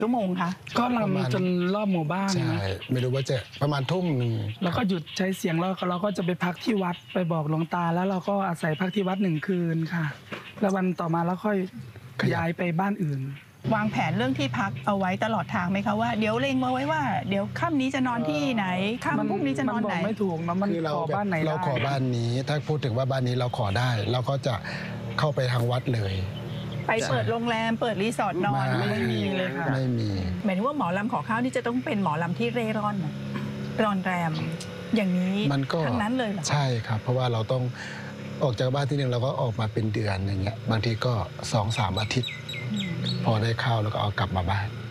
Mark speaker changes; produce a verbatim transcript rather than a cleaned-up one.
Speaker 1: ชั่วโมงคะ
Speaker 2: ก็ลำจนรอบหมู่บ้าน
Speaker 3: ใช่
Speaker 2: นะ
Speaker 3: ไม่รู้ว่าจะประมาณทุ่มหนึ่ง
Speaker 2: แล้วก็หยุดใช้เสียงแล้วเราก็จะไปพักที่วัดไปบอกหลวงตาแล้วเราก็อาศัยพักที่วัดหนึ่งคืนค่ะแล้ววันต่อมาแล้วค่อยย้ายไปบ้านอื่น
Speaker 1: วางแผนเรื่องที่พักเอาไว้ตลอดทางไหมคะว่าเดี๋ยวเล็งมาไว้ว่าเดี๋ยวค่ำนี้จะนอนที่ไหนค่ำพรุ่งนี้จะนอนไหน
Speaker 2: มันบอกไม่ถูกนะมันขอบ้านไหน
Speaker 3: เราขอบ้านนี้ถ้าพูดถึงว่าบ้านนี้เราขอได้เราก็จะเข้าไปทางวัดเลย
Speaker 1: ไปเปิดโรงแรมเปิดรีสอร์ทนอน
Speaker 2: ไม่มีเลยค่ะ
Speaker 3: ไม่มี
Speaker 1: หมายถึงว่าหมอลำขอข้าวนี่จะต้องเป็นหมอลำที่เร่ร่อนรอนแรมอย่างนี้
Speaker 3: มันก็
Speaker 1: ทั้งนั้นเลยเหรอ
Speaker 3: ใช่ครับเพราะว่าเราต้องออกจากบ้านที่หนึ่งเราก็ออกมาเป็นเดือนอย่างเงี้ยบางทีก็สองสามอาทิตย์พอได้ข้าวแล้วก็เอากลับมาบ้าน